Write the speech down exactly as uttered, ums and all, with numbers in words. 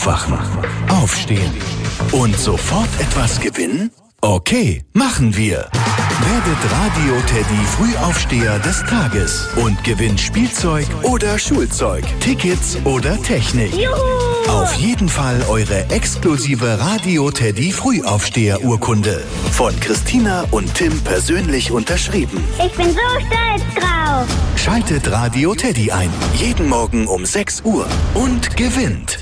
Aufwachen, aufstehen und sofort etwas gewinnen? Okay, machen wir. Werdet Radio Teddy Frühaufsteher des Tages und gewinnt Spielzeug oder Schulzeug, Tickets oder Technik. Juhu! Auf jeden Fall eure exklusive Radio Teddy Frühaufsteher-Urkunde. Von Christina und Tim persönlich unterschrieben. Ich bin so stolz drauf. Schaltet Radio Teddy ein. Jeden Morgen um sechs Uhr und gewinnt.